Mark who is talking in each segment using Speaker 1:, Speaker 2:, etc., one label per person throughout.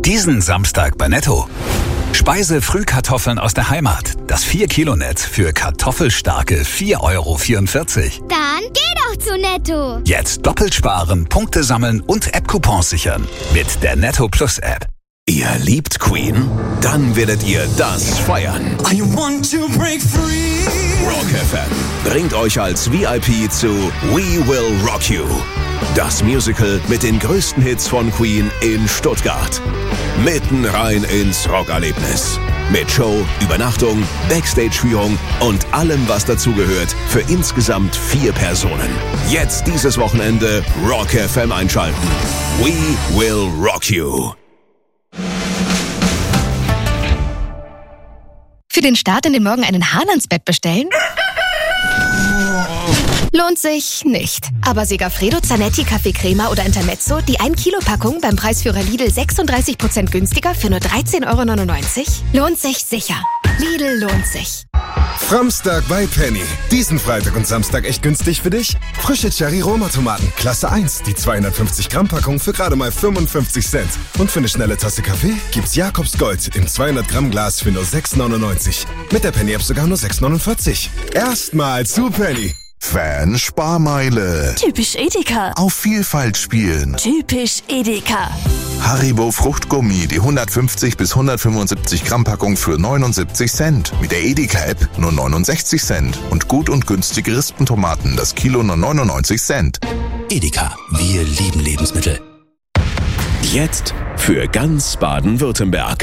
Speaker 1: Diesen Samstag bei Netto. Speise-Frühkartoffeln aus der Heimat. Das 4-Kilo-Netz für kartoffelstarke 4,44 €.
Speaker 2: Dann geh doch zu Netto.
Speaker 1: Jetzt doppelt sparen, Punkte sammeln und App-Coupons sichern. Mit der Netto Plus App.
Speaker 3: Ihr liebt Queen? Dann werdet ihr das feiern.
Speaker 4: I want to break free.
Speaker 3: Rock FM bringt euch als VIP zu We Will Rock You. Das Musical mit den größten Hits von Queen in Stuttgart. Mitten rein ins Rockerlebnis. Mit Show, Übernachtung, Backstage-Führung und allem, was dazugehört, für insgesamt 4 Personen. Jetzt dieses Wochenende Rock FM einschalten. We Will Rock You.
Speaker 5: Für den Start in den Morgen einen Hahn ans Bett bestellen? Lohnt sich nicht. Aber Segafredo, Zanetti, Kaffee Crema oder Intermezzo, die 1-Kilo-Packung beim Preisführer Lidl 36% günstiger für nur 13,99 €? Lohnt sich sicher. Lidl lohnt sich.
Speaker 6: Framstag bei Penny. Diesen Freitag und Samstag echt günstig für dich? Frische Cherry-Roma-Tomaten, Klasse 1, die 250-Gramm-Packung für gerade mal 55 Cent. Und für eine schnelle Tasse Kaffee gibt's Jakobs Gold im 200-Gramm-Glas für nur 6,99 €. Mit der Penny-App sogar nur 6,49 €. Erstmal zu Penny.
Speaker 7: Fan-Sparmeile.
Speaker 8: Typisch Edeka.
Speaker 7: Auf Vielfalt spielen.
Speaker 8: Typisch Edeka.
Speaker 7: Haribo Fruchtgummi, die 150 bis 175 Gramm Packung für 79 Cent. Mit der Edeka-App nur 69 Cent. Und gut und günstige Rispentomaten, das Kilo nur 99 Cent.
Speaker 9: Edeka, wir lieben Lebensmittel.
Speaker 3: Jetzt für ganz Baden-Württemberg.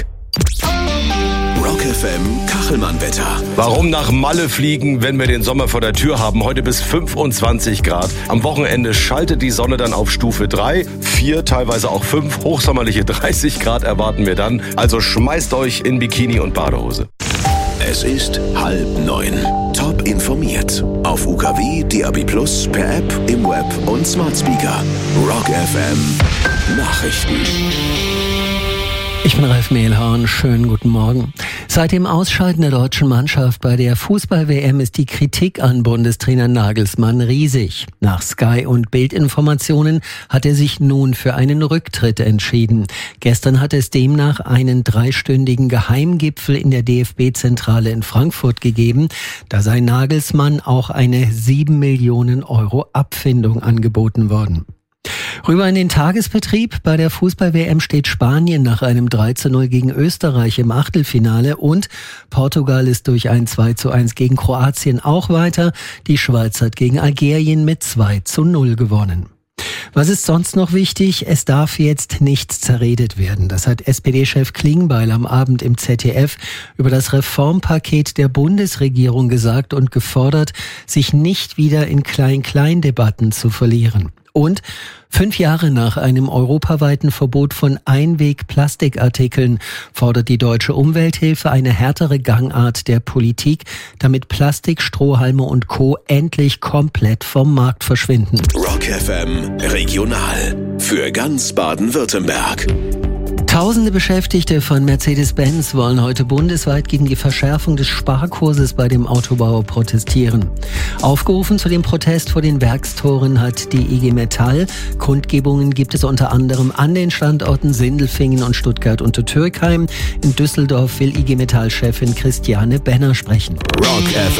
Speaker 3: Rock FM Kachelmann-Wetter.
Speaker 10: Warum nach Malle fliegen, wenn wir den Sommer vor der Tür haben? Heute bis 25 Grad. Am Wochenende schaltet die Sonne dann auf Stufe 3, 4, teilweise auch 5. Hochsommerliche 30 Grad erwarten wir dann. Also schmeißt euch in Bikini und Badehose.
Speaker 3: Es ist 8:30. Top informiert. Auf UKW, DAB+, per App, im Web und Smart Speaker. Rock FM Nachrichten.
Speaker 11: Ich bin Ralf Mehlhorn, schönen guten Morgen. Seit dem Ausscheiden der deutschen Mannschaft bei der Fußball-WM ist die Kritik an Bundestrainer Nagelsmann riesig. Nach Sky und Bildinformationen hat er sich nun für einen Rücktritt entschieden. Gestern hat es demnach einen 3-stündigen Geheimgipfel in der DFB-Zentrale in Frankfurt gegeben. Da sei Nagelsmann auch eine 7 Millionen € Abfindung angeboten worden. Rüber in den Tagesbetrieb. Bei der Fußball-WM steht Spanien nach einem 3:0 gegen Österreich im Achtelfinale und Portugal ist durch ein 2:1 gegen Kroatien auch weiter. Die Schweiz hat gegen Algerien mit 2:0 gewonnen. Was ist sonst noch wichtig? Es darf jetzt nichts zerredet werden. Das hat SPD-Chef Klingbeil am Abend im ZDF über das Reformpaket der Bundesregierung gesagt und gefordert, sich nicht wieder in Klein-Klein-Debatten zu verlieren. Und 5 Jahre nach einem europaweiten Verbot von Einweg-Plastikartikeln fordert die Deutsche Umwelthilfe eine härtere Gangart der Politik, damit Plastik, Strohhalme und Co. endlich komplett vom Markt verschwinden.
Speaker 3: Rock FM Regional für ganz Baden-Württemberg.
Speaker 11: Tausende Beschäftigte von Mercedes-Benz wollen heute bundesweit gegen die Verschärfung des Sparkurses bei dem Autobauer protestieren. Aufgerufen zu dem Protest vor den Werkstoren hat die IG Metall. Kundgebungen gibt es unter anderem an den Standorten Sindelfingen und Stuttgart unter Türkheim. In Düsseldorf will IG Metall-Chefin Christiane Benner sprechen.
Speaker 3: Rock FM.